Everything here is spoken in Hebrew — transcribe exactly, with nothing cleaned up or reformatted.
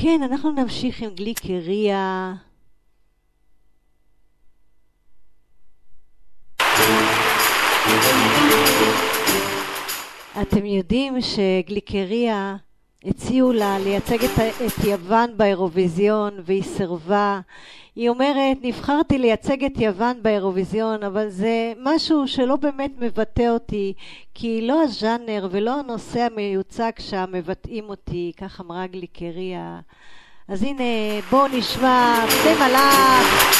כן, אנחנו נמשיך עם גליקריה. אתם יודעים שגליקריה הציעו לה לייצג את, את יוון באירוויזיון והיא סרבה. היא אומרת, נבחרתי לייצג את יוון באירוויזיון, אבל זה משהו שלא באמת מבטא אותי, כי לא הז'אנר ולא הנושא המיוצג שם מבטאים אותי, כך אמרה גליקריה. אז הנה, בואו נשמע, בני מלאך.